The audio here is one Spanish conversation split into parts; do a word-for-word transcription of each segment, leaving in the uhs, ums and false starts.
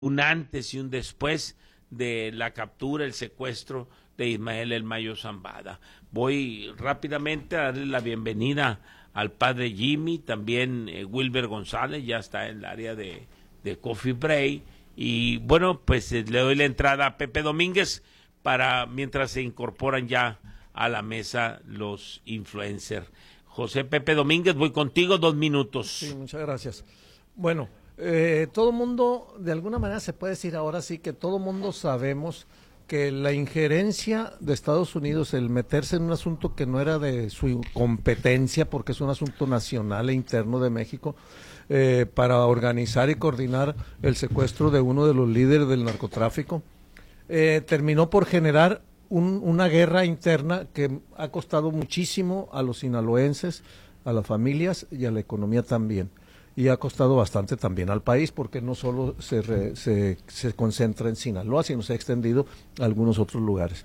un antes y un después de la captura, el secuestro de Ismael El Mayo Zambada. Voy rápidamente a darle la bienvenida al padre Jimmy, también eh, Wilber González, ya está en el área de, de Coffee Break, y bueno, pues eh, le doy la entrada a Pepe Domínguez para mientras se incorporan ya a la mesa los influencers. José Pepe Domínguez, voy contigo, dos minutos. Sí, muchas gracias. Bueno, eh, todo mundo, de alguna manera se puede decir ahora sí que todo mundo sabemos que la injerencia de Estados Unidos, el meterse en un asunto que no era de su competencia, porque es un asunto nacional e interno de México, eh, para organizar y coordinar el secuestro de uno de los líderes del narcotráfico, eh, terminó por generar un, una guerra interna que ha costado muchísimo a los sinaloenses, a las familias y a la economía también. Y ha costado bastante también al país, porque no solo se, re, se, se concentra en Sinaloa, sino se ha extendido a algunos otros lugares.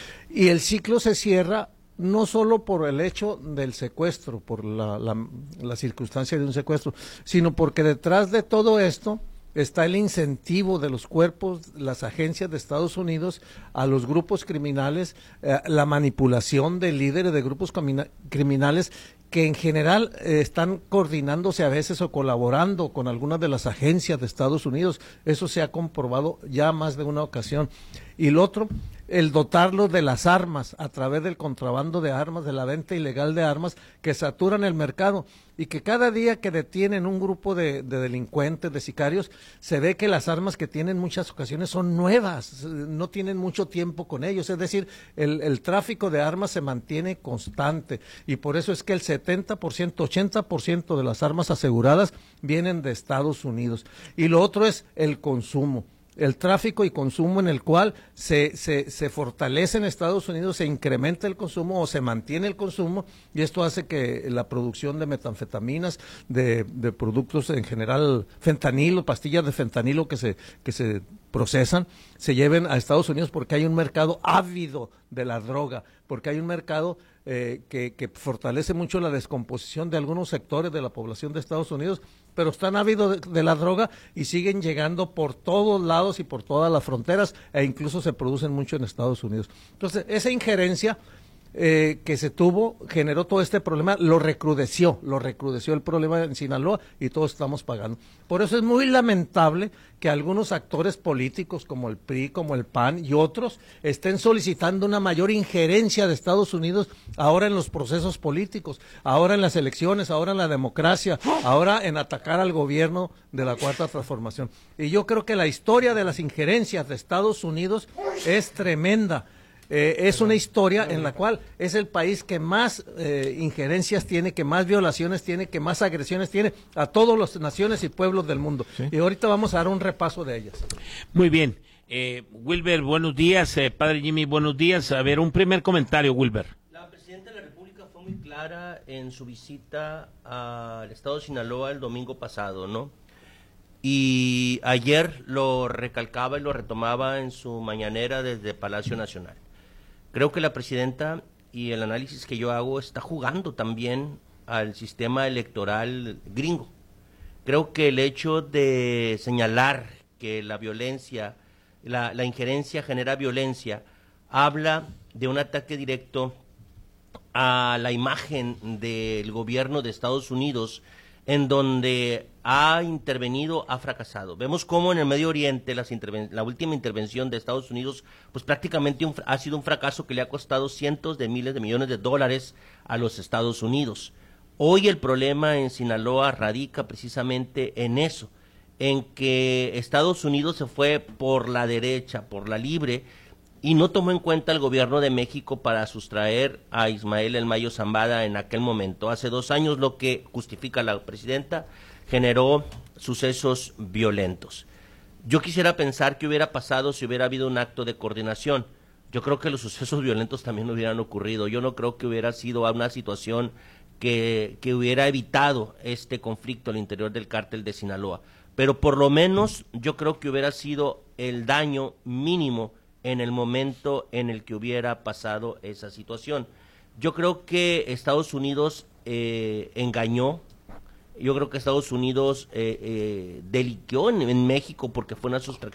Y el ciclo se cierra no solo por el hecho del secuestro, por la, la, la circunstancia de un secuestro, sino porque detrás de todo esto está el incentivo de los cuerpos, las agencias de Estados Unidos a los grupos criminales, eh, la manipulación de líderes de grupos criminales que en general eh, están coordinándose a veces o colaborando con algunas de las agencias de Estados Unidos. Eso se ha comprobado ya más de una ocasión. Y lo otro, el dotarlos de las armas a través del contrabando de armas, de la venta ilegal de armas que saturan el mercado, y que cada día que detienen un grupo de, de delincuentes, de sicarios, se ve que las armas que tienen en muchas ocasiones son nuevas, no tienen mucho tiempo con ellos, es decir, el, el tráfico de armas se mantiene constante, y por eso es que el setenta por ciento, ochenta por ciento de las armas aseguradas vienen de Estados Unidos. Y lo otro es el consumo. El tráfico y consumo en el cual se, se, se fortalece en Estados Unidos, se incrementa el consumo o se mantiene el consumo, y esto hace que la producción de metanfetaminas, de, de productos en general, fentanilo, pastillas de fentanilo que se, que se procesan, se lleven a Estados Unidos, porque hay un mercado ávido de la droga, porque hay un mercado eh, que, que fortalece mucho la descomposición de algunos sectores de la población de Estados Unidos, pero están ávidos de, de la droga y siguen llegando por todos lados y por todas las fronteras, e incluso se producen mucho en Estados Unidos. Entonces, esa injerencia eh, que se tuvo generó todo este problema, lo recrudeció, lo recrudeció el problema en Sinaloa, y todos estamos pagando. Por eso es muy lamentable que algunos actores políticos como el P R I, como el P A N y otros estén solicitando una mayor injerencia de Estados Unidos ahora en los procesos políticos, ahora en las elecciones, ahora en la democracia, ahora en atacar al gobierno de la Cuarta Transformación. Y yo creo que la historia de las injerencias de Estados Unidos es tremenda. Eh, es una historia en la cual es el país que más eh, injerencias tiene, que más violaciones tiene, que más agresiones tiene a todas las naciones y pueblos del mundo. ¿Sí? Y ahorita vamos a dar un repaso de ellas. Muy bien. Eh, Wilber, buenos días. Eh, Padre Jimmy, buenos días. A ver, un primer comentario, Wilber. La Presidenta de la República fue muy clara en su visita al estado de Sinaloa el domingo pasado, ¿no? Y ayer lo recalcaba y lo retomaba en su mañanera desde Palacio Nacional. Creo que la presidenta, y el análisis que yo hago, está jugando también al sistema electoral gringo. Creo que el hecho de señalar que la violencia, la, la injerencia genera violencia, habla de un ataque directo a la imagen del gobierno de Estados Unidos, en donde ha intervenido, ha fracasado. Vemos cómo en el Medio Oriente las interven- la última intervención de Estados Unidos pues prácticamente un, ha sido un fracaso que le ha costado cientos de miles de millones de dólares a los Estados Unidos. Hoy el problema en Sinaloa radica precisamente en eso, en que Estados Unidos se fue por la derecha, por la libre, y no tomó en cuenta el gobierno de México para sustraer a Ismael El Mayo Zambada en aquel momento. Hace dos años, lo que justifica la presidenta, generó sucesos violentos. Yo quisiera pensar qué hubiera pasado si hubiera habido un acto de coordinación. Yo creo que los sucesos violentos también hubieran ocurrido. Yo no creo que hubiera sido una situación que, que hubiera evitado este conflicto al interior del cártel de Sinaloa. Pero por lo menos yo creo que hubiera sido el daño mínimo en el momento en el que hubiera pasado esa situación. Yo creo que Estados Unidos eh, engañó, Yo creo que Estados Unidos eh, eh, deliqueó en, en México porque fue una sustracción